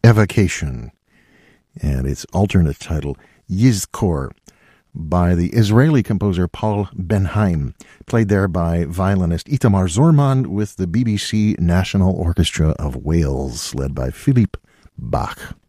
Evocation, and its alternate title, Yizkor, by the Israeli composer Paul Ben-Haim, played there by violinist Itamar Zorman with the BBC National Orchestra of Wales, led by Philippe Bach.